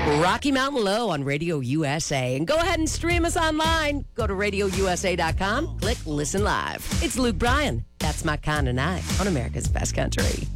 Rocky Mountain Low on Radio USA. And go ahead and stream us online. Go to radiousa.com, click Listen Live. It's Luke Bryan. That's my kind of night on America's Best Country.